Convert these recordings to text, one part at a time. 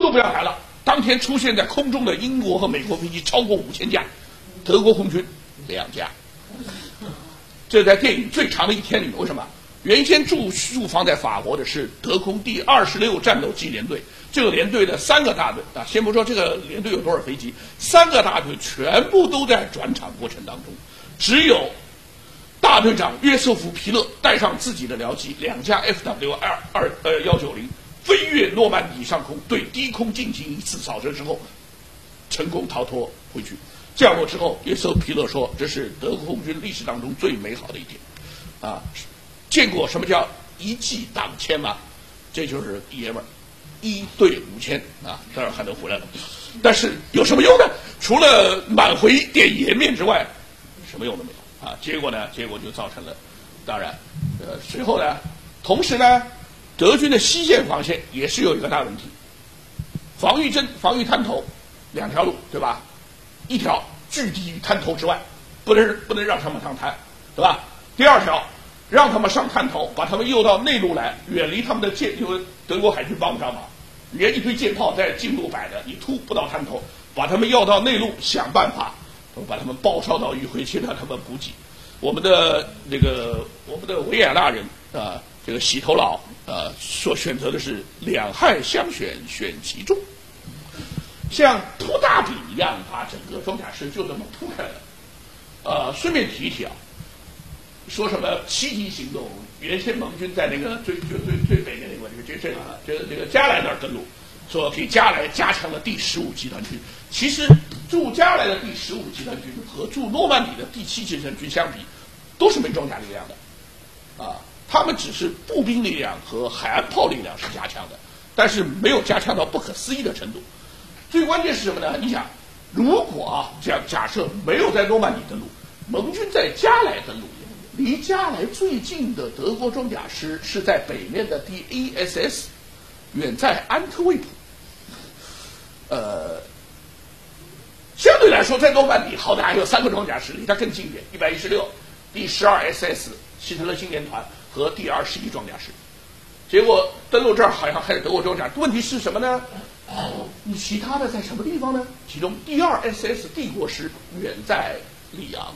更不要谈了。当天出现在空中的英国和美国飞机超过5000架，德国空军2架。这在电影最长的一天里面，为什么？原先驻防在法国的是德空第26战斗机联队，这个联队的3个大队啊，先不说这个联队有多少飞机，3个大队全部都在转场过程当中，只有大队长约瑟夫·皮勒带上自己的僚机2架 FW190飞越诺曼底上空，对低空进行一次扫射之后，成功逃脱回去。降落之后，约瑟夫·皮勒说：“这是德国空军历史当中最美好的一天。”啊，见过什么叫一骑当千吗？这就是爷们儿，1对5000啊，当然还能回来了。但是有什么用呢？除了满回点颜面之外，什么用都没有啊。结果就造成了，当然，随后呢，同时呢，德军的西线防线也是有一个大问题，防御滩头2条路，对吧？一条拒敌于滩头之外，不能让他们上滩，对吧？第2条，让他们上滩头，把他们诱到内陆来，远离他们的舰，因为德国海军帮不上忙，连一堆舰炮在近路摆着，你突不到滩头，把他们要到内陆，想办法把他们包抄到迂回，切断他们补给。我们的维也纳人啊，这个洗头佬啊，所选择的是两害相选，选其中。像铺大饼一样把整个装甲师就这么铺开了。顺便提一提啊，说什么7级行动，原先盟军在那个最北的那个这个加莱那儿登陆，说给加莱加强了第15集团军。其实驻加莱的第15集团军和驻诺曼底的第7集团军相比，都是没装甲力量的，啊，他们只是步兵力量和海岸炮力量是加强的，但是没有加强到不可思议的程度。最关键是什么呢？你想，如果假设没有在诺曼底登陆，盟军在加莱登陆，离加莱最近的德国装甲师是在北面的第 ASS， 远在安特卫普。相对来说，在诺曼底好歹还有3个装甲师离它更近一点，116、第12 SS 希特勒青年团和第21装甲师。结果登陆这儿好像还有德国装甲，问题是什么呢？你其他的在什么地方呢？其中第2 SS 帝国师远在里昂。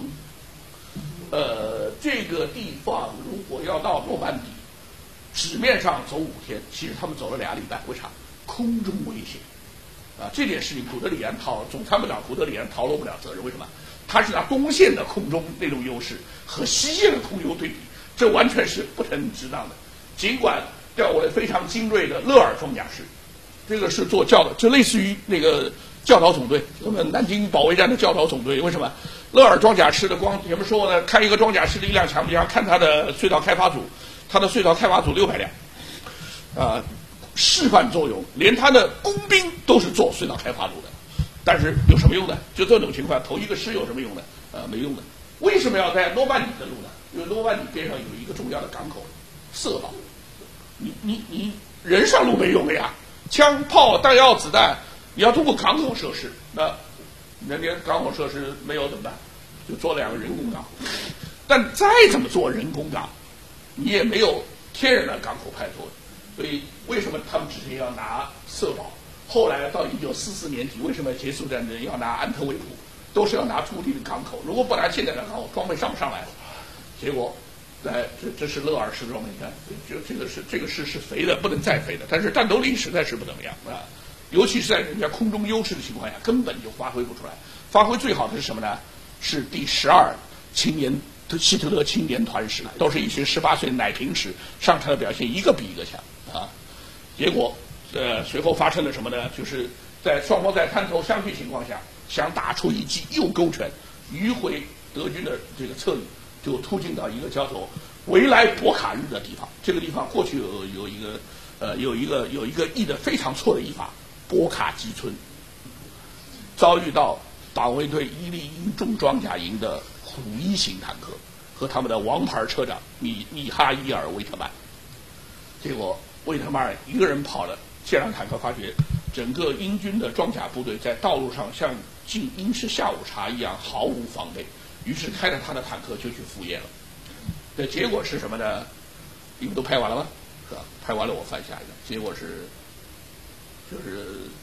这个地方如果要到诺曼底，纸面上走5天，其实他们走了2礼拜。为啥？空中危险啊！这件事情古德里安总参谋长古德里安逃脱不了责任。为什么？他是拿东线的空中那种优势和西线的空优对比，这完全是不成值当的。尽管调过来非常精锐的勒尔装甲师，这个是做就类似于那个教导总队，我们南京保卫战的教导总队。为什么？勒尔装甲师的前面说呢，看一个装甲师力量强不强，看他的隧道开发组，他的隧道开发组600辆，示范作用，连他的工兵都是做隧道开发组的。但是有什么用呢？就这种情况，头一个师有什么用呢？没用的。为什么要在诺曼底登陆呢？因为诺曼底边上有一个重要的港口，色岛。你人上路没用的呀，枪炮弹药子弹，你要通过港口设施，那连港口设施没有怎么办？就做2个人工港。但再怎么做人工港，你也没有天然的港口派头。所以为什么他们之前要拿色堡？后来到1944年底，为什么结束战争要拿安特卫普？都是要拿驻地的港口。如果不拿现在的港口，装备上不上来？结果，这是勒尔式装备，你看，这个是肥的，不能再肥的，但是战斗力实在是不怎么样啊。尤其是在人家空中优势的情况下，根本就发挥不出来。发挥最好的是什么呢？是第12希特勒青年团师，都是一群18岁的奶瓶师，上场的表现一个比一个强啊。结果，随后发生了什么呢？就是在双方在滩头相距情况下，想打出一记右勾拳，迂回德军的这个侧翼，就突进到一个叫做维莱博卡日的地方。这个地方过去有一个译的非常错的译法，波卡基村。遭遇到党卫队伊利因重装甲营的虎1型坦克和他们的王牌车长米哈伊尔·维特曼。结果维特曼一个人跑了，这辆坦克发觉整个英军的装甲部队在道路上像进英式下午茶一样毫无防备，于是开着他的坦克就去赴宴了。的结果是什么呢？你们都拍完了吗？是吧？拍完了我翻下一个，结果就是